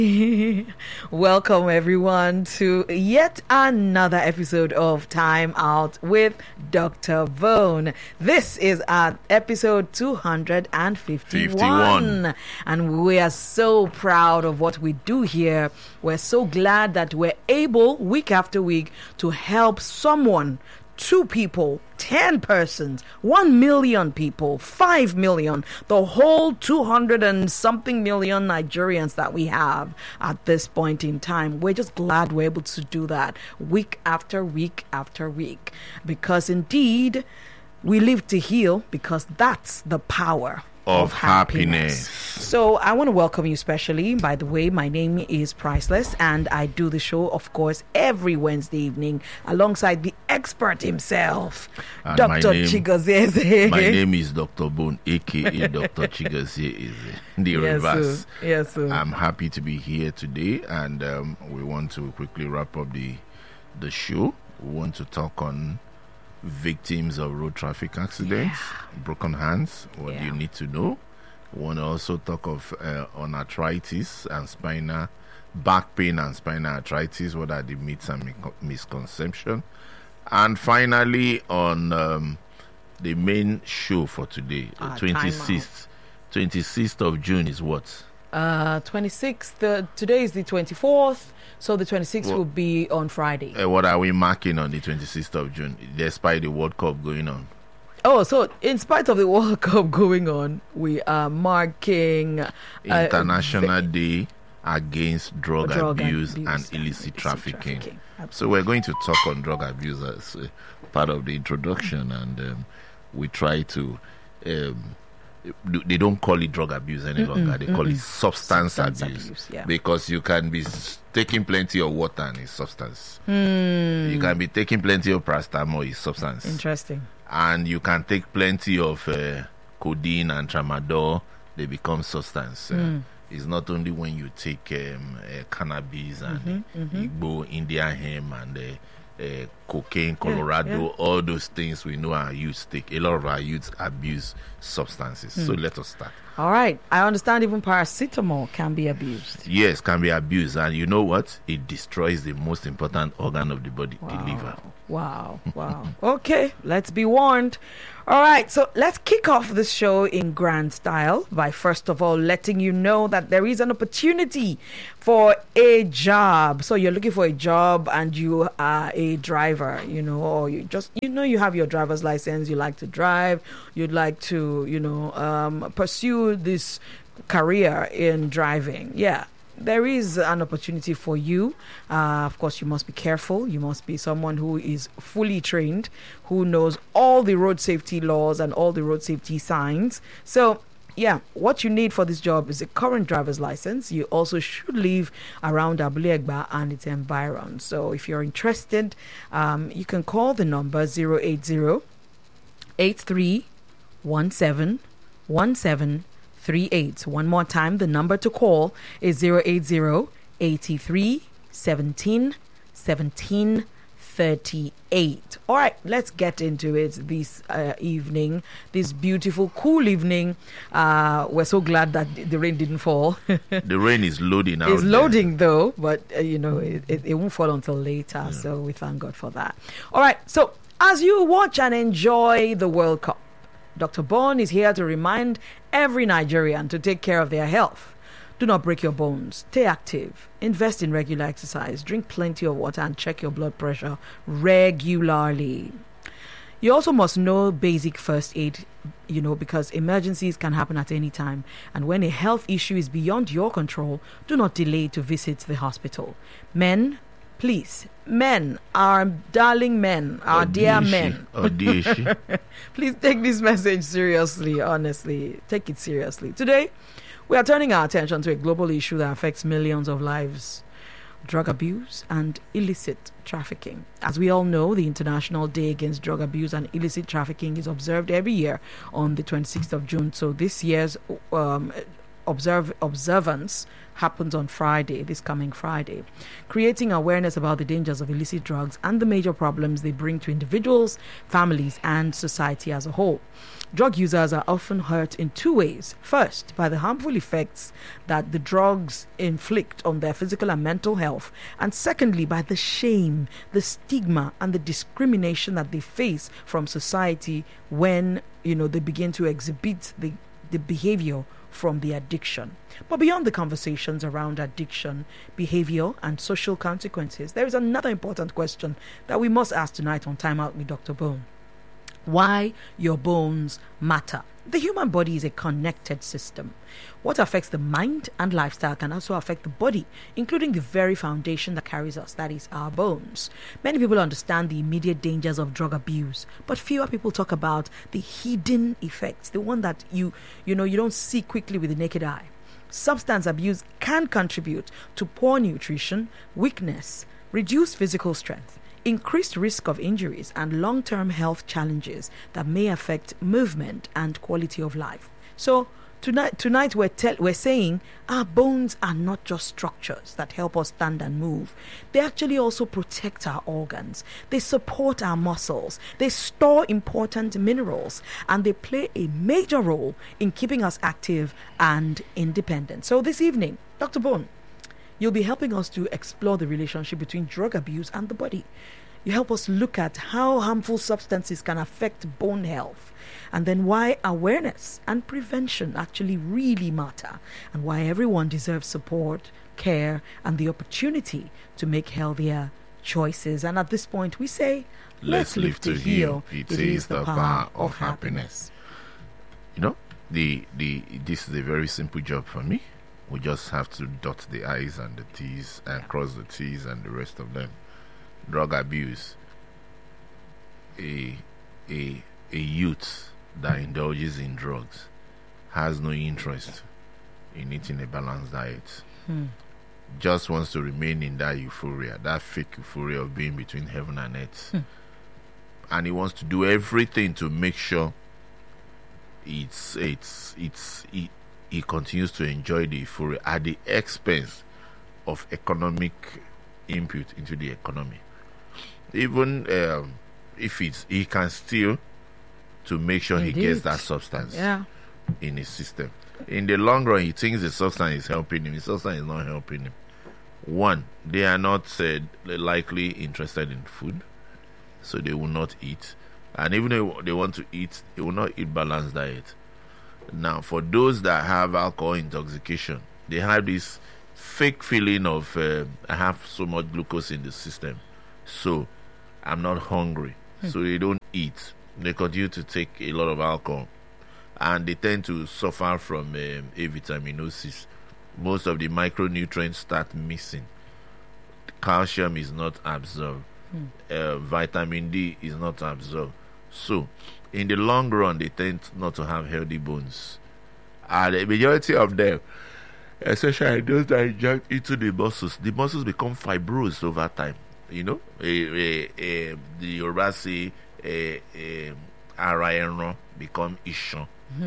Welcome everyone to yet another episode of Time Out with Dr. Bone. This is our episode 251 and we are so proud of what we do here. We're so glad that we're able week after week to help someone, 2 people, 10 persons, 1 million people, 5 million, the whole 200 and something million Nigerians that we have at this point in time. We're just glad we're able to do that week after week after week, because indeed we live to heal, because that's the power of happiness. So I want to welcome you specially. By the way, my name is Priceless and I do the show, of course, every Wednesday evening alongside the expert himself, Dr. Chigozie. My name is Dr. Bone, aka Dr. Chigozie is the reverse. Yes, sir. I'm happy to be here today, and we want to quickly wrap up the show. We want to talk on victims of road traffic accidents, broken hands. What do you need to know? We want to also talk of on arthritis and spinal back pain and spinal arthritis. What are the myths and misconceptions? And finally, on the main show for today, 26th of June is what? 26th. Today is the 24th. So the 26th will be on Friday. What are we marking on the 26th of June, despite the World Cup going on? Oh, so in spite of the World Cup going on, we are marking International Day Against Drug Abuse and Illicit Trafficking. So we're going to talk on drug abuse as part of the introduction, and we try to... they don't call it drug abuse any longer. They call it substance abuse. Because you can be taking plenty of water and it's substance. You can be taking plenty of paracetamol, it's substance. Interesting. And you can take plenty of codeine and tramadol, they become substance. It's not only when you take cannabis and Igbo, Indian hemp and cocaine, Colorado, all those things we know our youths take. A lot of our youths abuse substances. So let us start. All right. I understand even paracetamol can be abused. Yes, can be abused. And you know what? It destroys the most important organ of the body, the liver. Wow. Okay, let's be warned. All right, so let's kick off this show in grand style by first of all letting you know that there is an opportunity for a job. So you're looking for a job and you are a driver, or you have your driver's license, you like to drive, you'd like to, pursue this career in driving. Yeah. There is an opportunity for you. Of course, you must be careful. You must be someone who is fully trained, who knows all the road safety laws and all the road safety signs. So, what you need for this job is a current driver's license. You also should live around Abule Egba and its environs. So, if you're interested, you can call the number 080-8317-1738. One more time, the number to call is 080-8317-1738. All right, let's get into it this evening, this beautiful, cool evening. We're so glad that the rain didn't fall. The rain is loading out. It's loading though, but it won't fall until later. Yeah. So we thank God for that. All right, so as you watch and enjoy the World Cup, Dr. Bone is here to remind every Nigerian to take care of their health. Do not break your bones. Stay active. Invest in regular exercise. Drink plenty of water and check your blood pressure regularly. You also must know basic first aid, because emergencies can happen at any time. And when a health issue is beyond your control, do not delay to visit the hospital. Men, please, our darling men, our dear men. Please take this message seriously, honestly. Take it seriously. Today, we are turning our attention to a global issue that affects millions of lives: drug abuse and illicit trafficking. As we all know, the International Day Against Drug Abuse and Illicit Trafficking is observed every year on the 26th of June. So this year's observance happens on Friday, this coming Friday, creating awareness about the dangers of illicit drugs and the major problems they bring to individuals, families, and society as a whole. Drug users are often hurt in two ways. First, by the harmful effects that the drugs inflict on their physical and mental health. And secondly, by the shame, the stigma, and the discrimination that they face from society when, they begin to exhibit the behavior from the addiction. But beyond the conversations around addiction, behavior, and social consequences, there is another important question that we must ask tonight on Time Out with Dr. Bone. Why your bones matter. The human body is a connected system. What affects the mind and lifestyle can also affect the body, including the very foundation that carries us, that is our bones. Many people understand the immediate dangers of drug abuse, but fewer people talk about the hidden effects, the one that you don't see quickly with the naked eye. Substance abuse can contribute to poor nutrition, weakness, reduced physical strength, increased risk of injuries, and long-term health challenges that may affect movement and quality of life. So tonight we're saying our bones are not just structures that help us stand and move. They actually also protect our organs. They support our muscles. They store important minerals, and they play a major role in keeping us active and independent. So this evening, Dr. Bone, you'll be helping us to explore the relationship between drug abuse and the body. You help us look at how harmful substances can affect bone health, and then why awareness and prevention actually really matter, and why everyone deserves support, care, and the opportunity to make healthier choices. And at this point, we say, let's live to heal. It is the power of happiness. This is a very simple job for me. We just have to dot the I's and the T's and cross the T's and the rest of them. Drug abuse. A youth that indulges in drugs has no interest in eating a balanced diet. Just wants to remain in that euphoria, that fake euphoria of being between heaven and earth. And he wants to do everything to make sure he continues to enjoy the euphoria at the expense of economic input into the economy. Even if he can steal to make sure he gets that substance in his system. In the long run, he thinks the substance is helping him. The substance is not helping him. One, they are not likely interested in food, so they will not eat. And even if they want to eat, they will not eat balanced diet. Now, for those that have alcohol intoxication, they have this fake feeling of I have so much glucose in the system, so I'm not hungry. So they don't eat. They continue to take a lot of alcohol, and they tend to suffer from avitaminosis. Most of the micronutrients start missing. Calcium is not absorbed. Vitamin D is not absorbed. So in the long run, they tend not to have healthy bones. And the majority of them, especially those that inject into the muscles become fibrous over time. The Yoruba say ara ẹran become iṣan.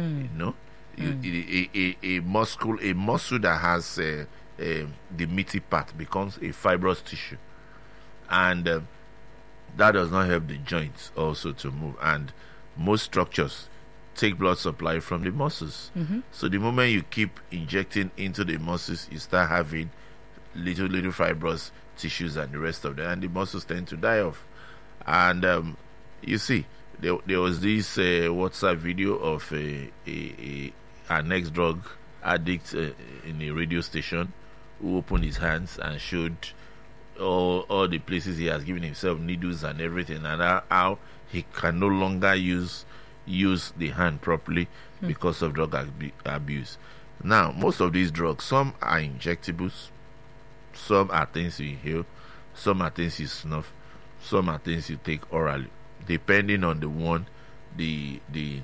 A muscle that has the meaty part becomes a fibrous tissue, and that does not help the joints also to move. And most structures take blood supply from the muscles. So the moment you keep injecting into the muscles, you start having little fibrous tissues and the rest of them, and the muscles tend to die off. And you see, there was this WhatsApp video of an ex-drug addict in a radio station who opened his hands and showed all the places he has given himself needles and everything, and how he can no longer use the hand properly because of drug abuse. Now, most of these drugs, some are injectables, some are things you inhale, some are things you snuff, some are things you take orally, depending on the one the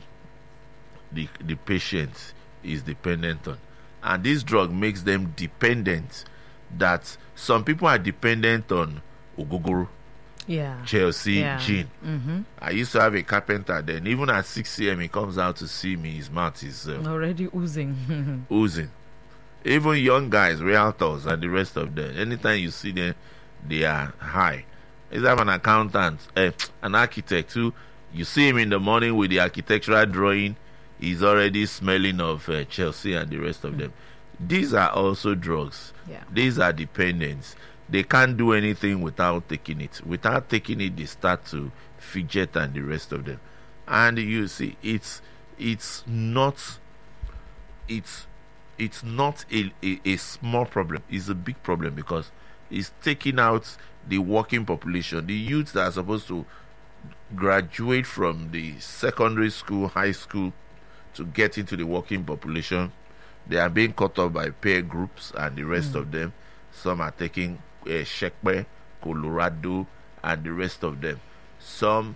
patient is dependent on. And this drug makes them dependent, that some people are dependent on ogogoro, Chelsea, gin. I used to have a carpenter, then even at 6 a.m. he comes out to see me, his mouth is already oozing. Even young guys, realtors and the rest of them, anytime you see them, they are high. I have an accountant, an architect who You see him in the morning with the architectural drawing, he's already smelling of Chelsea and the rest of them. These are also drugs. Yeah. These are dependents. They can't do anything without taking it. Without taking it, they start to fidget and the rest of them. And you see, it's not a small problem. It's a big problem because it's taking out the working population. The youths that are supposed to graduate from the secondary school, high school, to get into the working population, they are being cut off by peer groups and the rest of them. Some are taking Shekpe, Colorado, and the rest of them. Some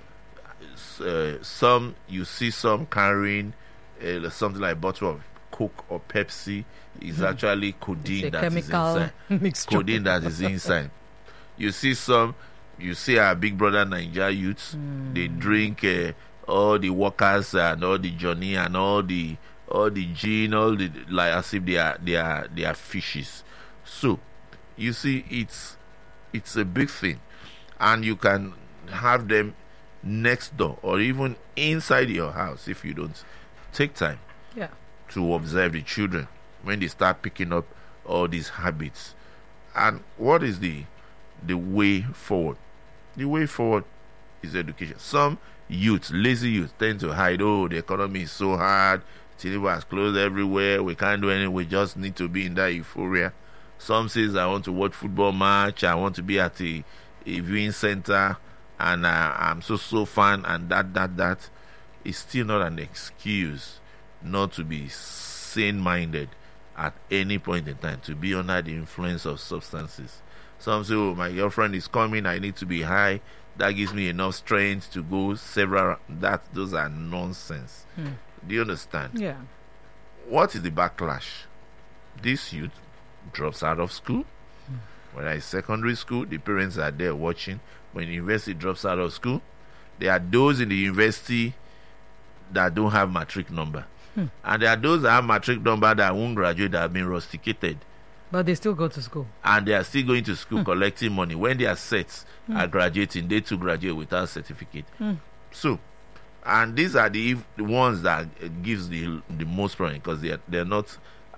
you see some carrying something like a bottle of Coke or Pepsi is actually codeine that is inside. Codeine that is inside. You see our big brother Nigeria youths. They drink all the workers and all the Johnny and all the gin, all the, like as if they are fishes. So you see, it's a big thing, and you can have them next door or even inside your house if you don't take time to observe the children when they start picking up all these habits. And what is the way forward? The way forward is education. Some youth, lazy youth, tend to hide. Oh, the economy is so hard. Tinubu has closed everywhere. We can't do anything. We just need to be in that euphoria. Some says, I want to watch football match. I want to be at a viewing center, and I'm so fun. And that is still not an excuse not to be sane-minded at any point in time, to be under the influence of substances. Some say, oh, my girlfriend is coming, I need to be high. That gives me enough strength to go several. Those are nonsense. Do you understand? Yeah. What is the backlash? This youth drops out of school. When it's secondary school, the parents are there watching. When university drops out of school, there are those in the university that don't have matric number. And there are those that have matric number that won't graduate, that have been rusticated. But they still go to school. And they are still going to school collecting money. When their sets are graduating, they too graduate without certificate. So, and these are the ones that gives the most problem, because they're not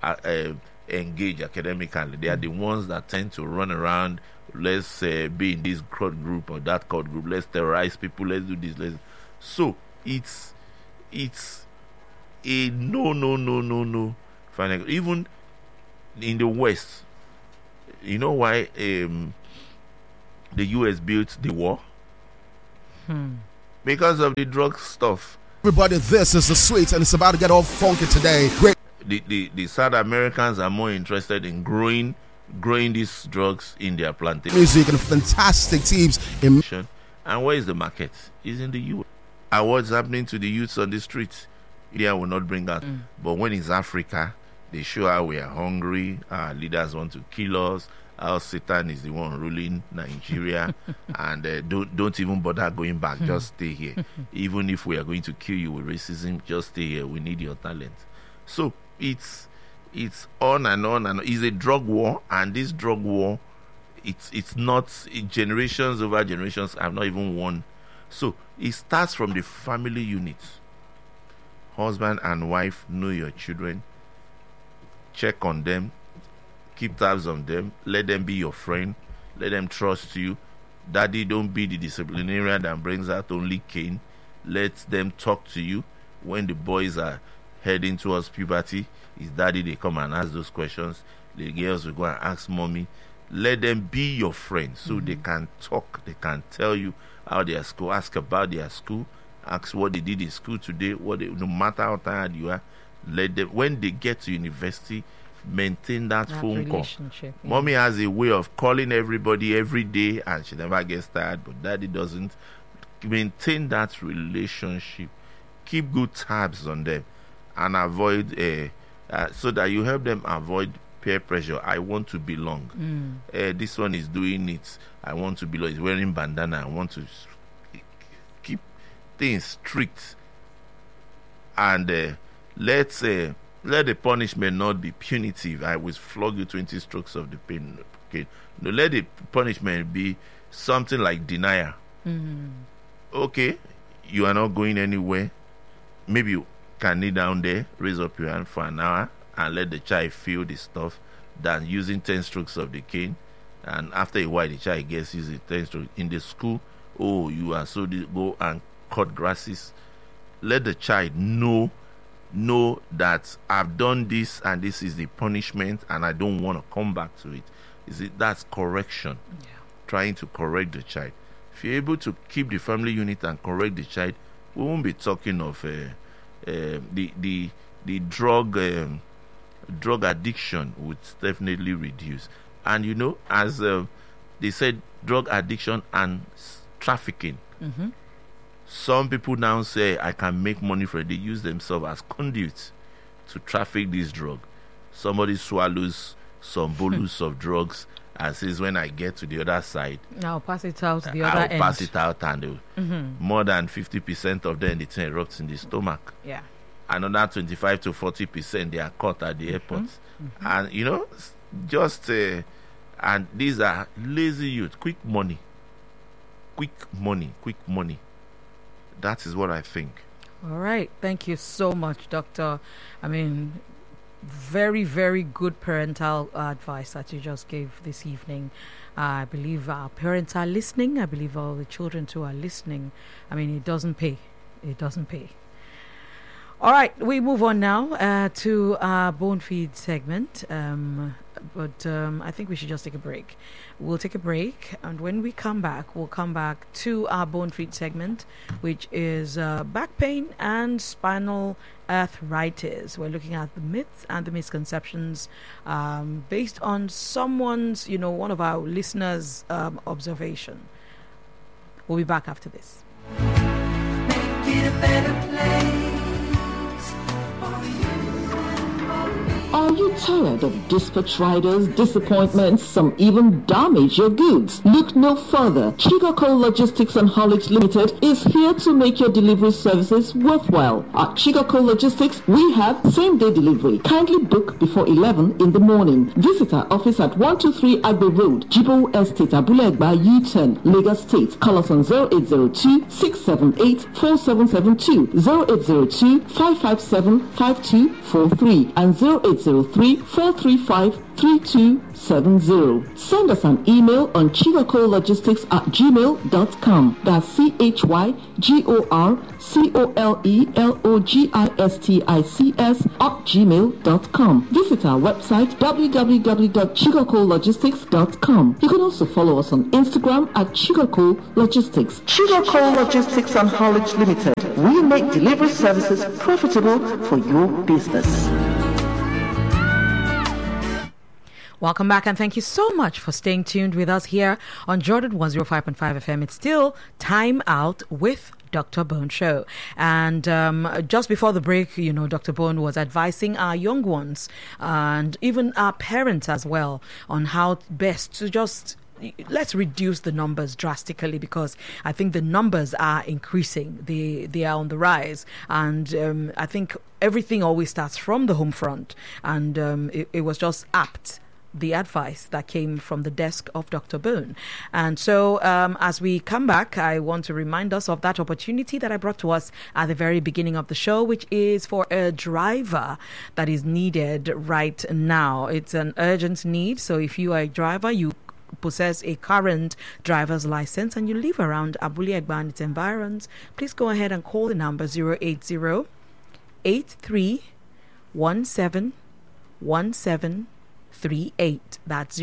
engaged academically. They are the ones that tend to run around. Let's be in this crowd group or that crowd group. Let's terrorize people. Let's do this. So it's a no. Even in the West, you know why the US built the wall? Because of the drug stuff. Everybody, this is The Sweets, and it's about to get all funky today. Great. The South Americans are more interested in growing these drugs in their plantation. Music and fantastic teams. And where is the market? It's in the US. And what's happening to the youths on the streets? India will not bring out. But when it's Africa, they show how we are hungry, our leaders want to kill us, how Satan is the one ruling Nigeria, and don't even bother going back, just stay here. Even if we are going to kill you with racism, just stay here, we need your talent. So it's on and on and on. It's a drug war, and this drug war, it's not, generations over generations have not even won. So it starts from the family unit. Husband and wife, know your children, check on them, keep tabs on them, let them be your friend, let them trust you. Daddy, don't be the disciplinarian that brings out only cane. Let them talk to you. When the boys are heading towards puberty, is daddy, they come and ask those questions. The girls will go and ask mommy. Let them be your friend, so they can talk, they can tell you how their school, ask about their school, ask what they did in school today, no matter how tired you are. Let them, when they get to university, maintain that phone call. Yeah. Mommy has a way of calling everybody every day, and she never gets tired, but daddy doesn't. Maintain that relationship. Keep good tabs on them, and avoid so that you help them avoid peer pressure. I want to belong. This one is doing it. I want to belong. He's wearing bandana. I want to keep things strict, and let the punishment not be punitive. I will flog you 20 strokes of the pen. Okay, no, let the punishment be something like denial. Okay, you are not going anywhere, maybe you can kneel down there, raise up your hand for an hour, and let the child feel the stuff, than using 10 strokes of the cane. And after a while, the child gets used to 10 strokes. In the school, oh, you are so go and cut grasses. Let the child know that I've done this and this is the punishment, and I don't want to come back to it. That's correction. Yeah. Trying to correct the child. If you're able to keep the family unit and correct the child, we won't be talking of the drug addiction would definitely reduce. And as they said, drug addiction and trafficking. Mm-hmm. Some people now say, I can make money for it. They use themselves as conduits to traffic this drug. Somebody swallows some bolus of drugs and says, when I get to the other side, I'll pass it out to the other I'll end. pass it out, and more than 50% of them, the thing erupts in the stomach. Yeah. Another 25 to 40%, they are caught at the airport. And and these are lazy youth. Quick money. That is what I think. All right. Thank you so much, Doctor. I mean, very, very good parental advice that you just gave this evening. I believe our parents are listening. I believe all the children too are listening. I mean, it doesn't pay. It doesn't pay. All right, we move on now to our bone feed segment. But I think we should just take a break. We'll take a break, and when we come back, we'll come back to our bone feed segment, which is back pain and spinal arthritis. We're looking at the myths and the misconceptions based on someone's, one of our listeners' observation. We'll be back after this. Make it a better place. Are you tired of dispatch riders, disappointments, some even damage your goods? Look no further. Chicago Logistics and Haulage Limited is here to make your delivery services worthwhile. At Chicago Logistics, we have same-day delivery. Kindly book before 11 in the morning. Visit our office at 123 Agbe Road, Jibo Estate, Abulegba, U-turn, Lagos State. Call us on 0802-678-4772, 0802-557-5243, and 0803-435-3270. Send us an email on chigocologistics@gmail.com. That's CHYGORCOLOGISTICS@gmail.com. Visit our website www.chigocologistics.com. You can also follow us on Instagram at Chigoco Logistics. Chigoco Logistics and Haulage Limited. We make delivery services profitable for your business. Welcome back, and thank you so much for staying tuned with us here on Jordan 105.5 FM. It's still Time Out with Dr. Bone Show. And just before the break, Dr. Bone was advising our young ones and even our parents as well on how best to just let's reduce the numbers drastically, because I think the numbers are increasing. They are on the rise, and I think everything always starts from the home front, and it was just apt, the advice that came from the desk of Dr. Bone. And so as we come back, I want to remind us of that opportunity that I brought to us at the very beginning of the show, which is for a driver that is needed right now. It's an urgent need. So if you are a driver, you possess a current driver's license, and you live around Abulegba and its environs, please go ahead and call the number 080-8317-1738. That's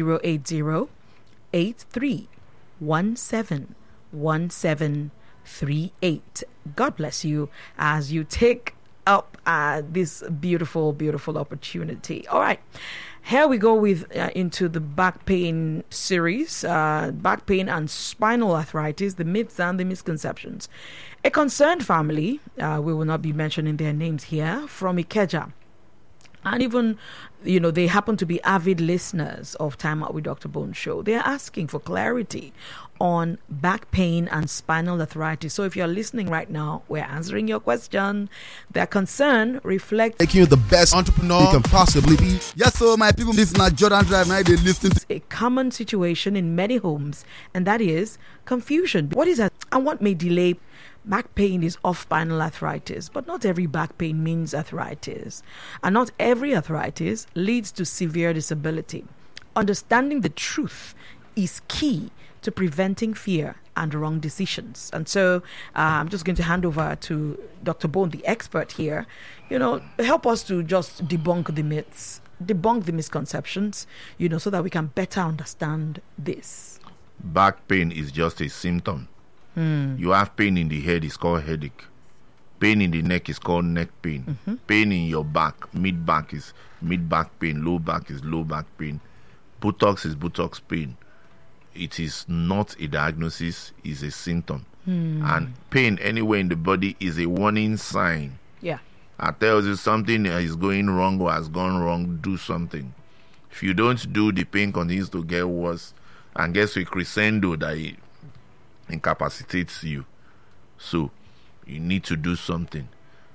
080-8317-1738. God bless you as you take up this beautiful, beautiful opportunity. All right. Here we go with into the back pain series, back pain and spinal arthritis, the myths and the misconceptions. A concerned family, we will not be mentioning their names here, from Ikeja, and even they happen to be avid listeners of Time Out with Dr. Bone show. They're asking for clarity on back pain and spinal arthritis. So if you're listening right now, we're answering your question. Their concern reflects Making you the best entrepreneur you can possibly be. Yes, so my people, this is not Jordan Drive. Now they listen to a common situation in many homes, and that is confusion. What is that, and what may delay? Back pain is of spinal arthritis, but not every back pain means arthritis, and not every arthritis leads to severe disability. Understanding the truth is key to preventing fear and wrong decisions. And so I'm just going to hand over to Dr. Bone, the expert here, help us to just debunk the myths, debunk the misconceptions, so that we can better understand this. Back pain is just a symptom. You have pain in the head, it's called headache. Pain in the neck is called neck pain. Pain in your back, mid-back is mid-back pain, low back is low back pain. Buttocks is buttocks pain. It is not a diagnosis, it's a symptom. And pain anywhere in the body is a warning sign. Yeah. It tells you something is going wrong or has gone wrong, do something. If you don't do, the pain continues to get worse and gets to a crescendo that it incapacitates you. So you need to do something.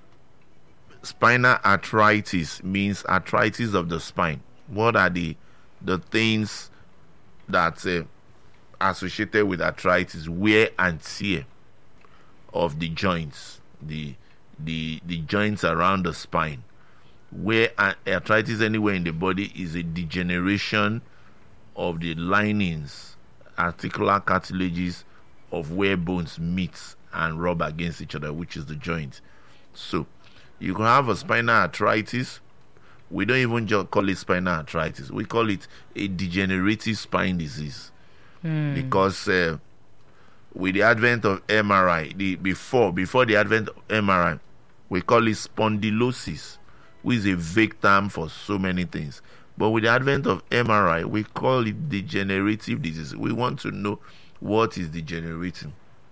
Spinal arthritis means arthritis of the spine. What are the things that associated with arthritis? Wear and tear of the joints, the joints around the spine. Where arthritis anywhere in the body is a degeneration of the linings, articular cartilages of where bones meet and rub against each other, which is the joint. So you can have a spinal arthritis. We don't even just call it spinal arthritis. We call it a degenerative spine disease. Because with the advent of MRI, before the advent of MRI, we call it spondylosis, which is a vague term for so many things. But with the advent of MRI, we call it degenerative disease. We want to know what is degenerating.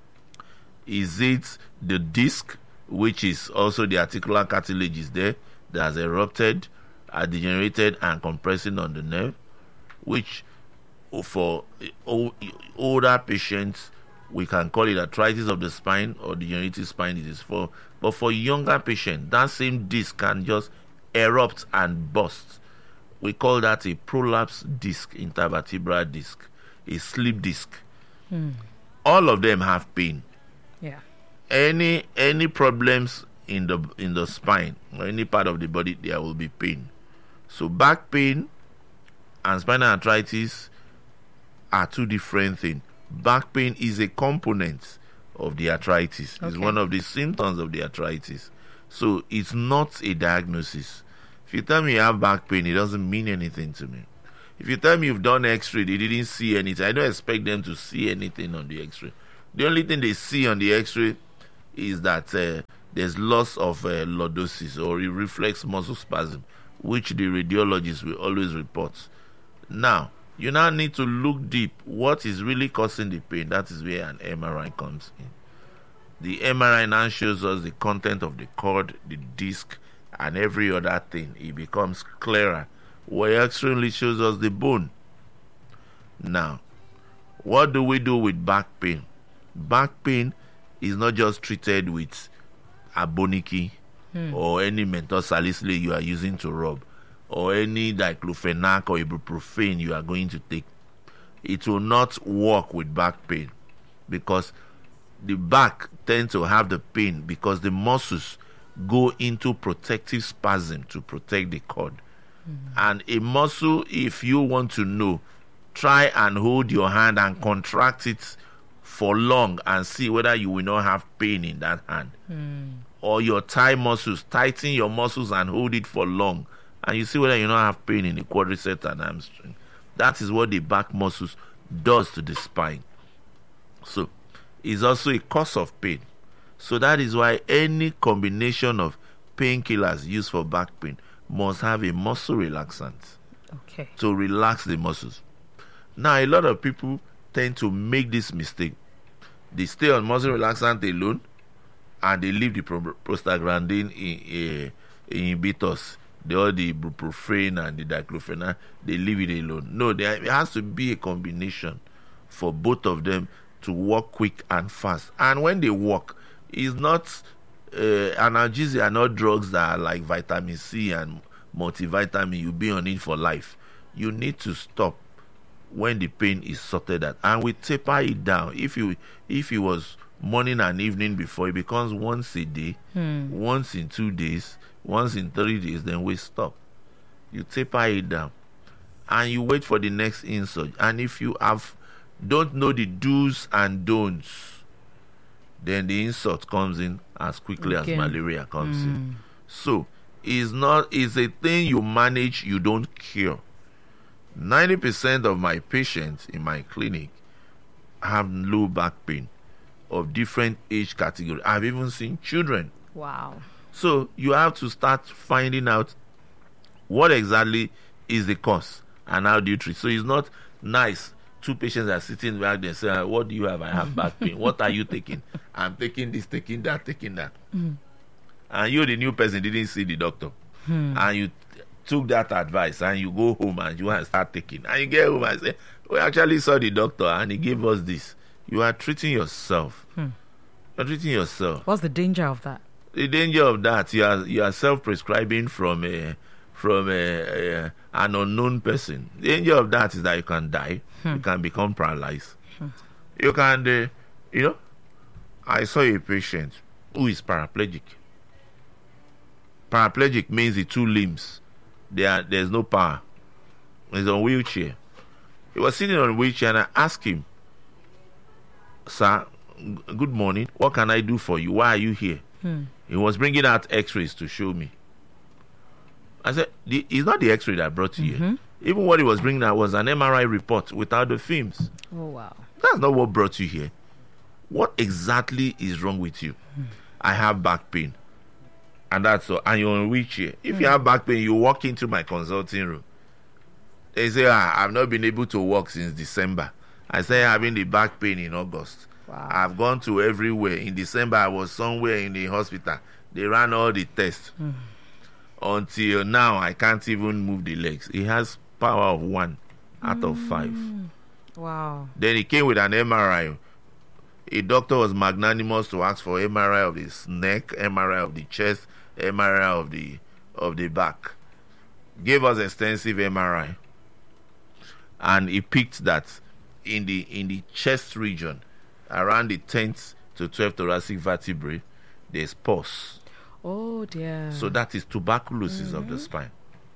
Is it the disc, which is also the articular cartilage is there, that has erupted, are degenerated and compressing on the nerve, which for older patients we can call it arthritis of the spine or degenerative spine disease. But for younger patients, that same disc can just erupt and burst. We call that a prolapse disc, intervertebral disc, a slip disc. All of them have pain. Yeah. Any problems in the spine or any part of the body, there will be pain. So back pain and spinal arthritis are two different things. Back pain is a component of the arthritis. It's one of the symptoms of the arthritis. So it's not a diagnosis. If you tell me you have back pain, it doesn't mean anything to me. If you tell me you've done x-ray, they didn't see anything, I don't expect them to see anything on the x-ray. The only thing they see on the x-ray is that there's loss of lordosis or a reflex muscle spasm, which the radiologist will always report. Now, you now need to look deep. What is really causing the pain? That is where an MRI comes in. The MRI now shows us the content of the cord, the disc, and every other thing. It becomes clearer. Where X-ray only shows us the bone. Now, what do we do with back pain? Back pain is not just treated with aboniki or any menthol salicylate you are using to rub, or any diclofenac or ibuprofen you are going to take. It will not work with back pain, because the back tends to have the pain because the muscles go into protective spasm to protect the cord. And a muscle, if you want to know, try and hold your hand and contract it for long and see whether you will not have pain in that hand. Or your thigh muscles, tighten your muscles and hold it for long, and you see whether you don't have pain in the quadricep and hamstring. That is what the back muscles does to the spine. So it's also a cause of pain. So that is why any combination of painkillers used for back pain must have a muscle relaxant to relax the muscles. Now, a lot of people tend to make this mistake. They stay on muscle relaxant alone and they leave the prostaglandin inhibitors. all the ibuprofen and the diclofenac, they leave it alone. No, there has to be a combination for both of them to work quick and fast. And when they work, it's not analgesics are not drugs that are like vitamin C and multivitamin. You be on it for life. You need to stop when the pain is sorted out, and we taper it down. If it was morning and evening before, it becomes once a day, once in 2 days, once in 3 days, then we stop. You taper it down and you wait for the next insult. And if you don't know the do's and don'ts, then the insult comes in as quickly as malaria comes in. So it's a thing you manage, you don't cure. 90% of my patients in my clinic have low back pain of different age category. I've even seen children. Wow. So you have to start finding out what exactly is the cause and how do you treat. So it's not nice. Two patients are sitting back there and say, what do you have? I have back pain. What are you taking? I'm taking this, taking that, taking that. And you, the new person, didn't see the doctor. And you took that advice and you go home and you start taking. And you get home and say, we actually saw the doctor and he gave us this. You are treating yourself. You're treating yourself. What's the danger of that? The danger of that, you are self-prescribing from an unknown person. The danger of that is that you can die. You can become paralyzed. You can, I saw a patient who is paraplegic. Paraplegic means the two limbs, there's no power. He's on a wheelchair. He was sitting on a wheelchair and I asked him, sir, good morning. What can I do for you? Why are you here? He was bringing out x-rays to show me. I said, it's not the x-ray that brought you here. Even what he was bringing out was an MRI report without the films. Oh, wow. That's not what brought you here. What exactly is wrong with you? I have back pain. And that's all. And you're on a wheelchair. If you have back pain, you walk into my consulting room. They say, I've not been able to walk since December. I say, having the back pain in August. Wow. I've gone to everywhere. In December, I was somewhere in the hospital. They ran all the tests. Until now, I can't even move the legs. It has power of 1 out of 5. Wow. Then he came with an MRI. A doctor was magnanimous to ask for MRI of his neck, MRI of the chest, MRI of the back. Gave us extensive MRI. And he picked that in the chest region, around the 10th to 12th thoracic vertebrae, there's pus. Oh, dear. So that is tuberculosis of the spine.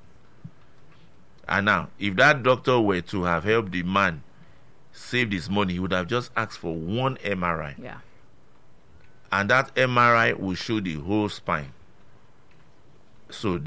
And now, if that doctor were to have helped the man save his money, he would have just asked for 1 MRI. Yeah. And that MRI will show the whole spine. So